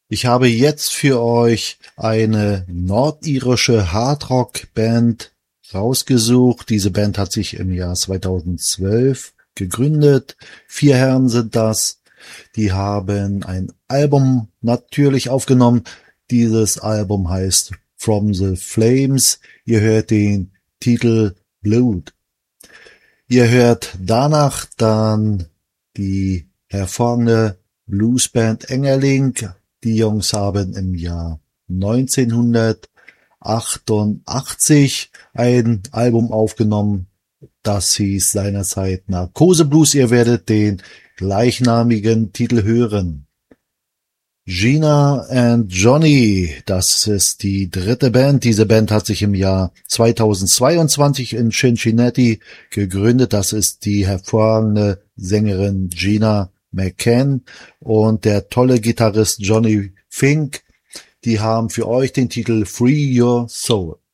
Ich habe jetzt für euch eine nordirische Hardrock-Band rausgesucht. Diese Band hat sich im Jahr 2012 gegründet. 4 Herren sind das. Die haben ein Album natürlich aufgenommen. Dieses Album heißt From the Flames. Ihr hört den Titel Blood. Ihr hört danach dann die hervorragende Bluesband Engerling. Die Jungs haben im Jahr 1988 ein Album aufgenommen, das hieß seinerzeit Narkose Blues. Ihr werdet den gleichnamigen Titel hören. Gina and Johnny, das ist die dritte Band. Diese Band hat sich im Jahr 2022 in Cincinnati gegründet. Das ist die hervorragende Sängerin Gina McCann und der tolle Gitarrist Johnny Fink. Die haben für euch den Titel Free Your Soul.